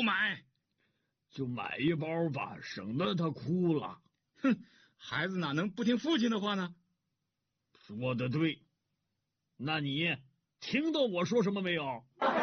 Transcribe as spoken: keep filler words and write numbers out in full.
不买。 就买一包吧，省得他哭了。 哼，孩子哪能不听父亲的话呢？ 说得对，那你听到我说什么没有？